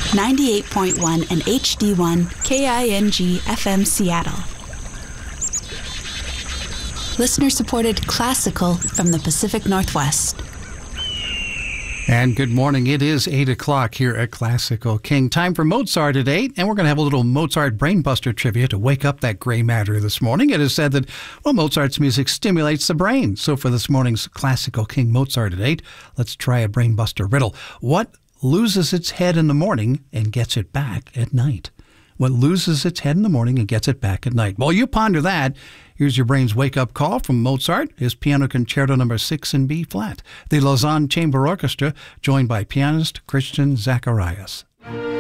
98.1 and HD1 KING FM Seattle. Listener-supported classical from the Pacific Northwest. And good morning. It is 8 o'clock here at Classical King. Time for Mozart at 8, and we're going to have a little Mozart Brainbuster trivia to wake up that gray matter this morning. It is said that, well, Mozart's music stimulates the brain. So for this morning's Classical King Mozart at 8, let's try a Brainbuster riddle. What loses its head in the morning and gets it back at night? What loses its head in the morning and gets it back at night? While you ponder that, here's your brain's wake-up call from Mozart, his Piano Concerto No. 6 in B-flat. The Lausanne Chamber Orchestra, joined by pianist Christian Zacharias.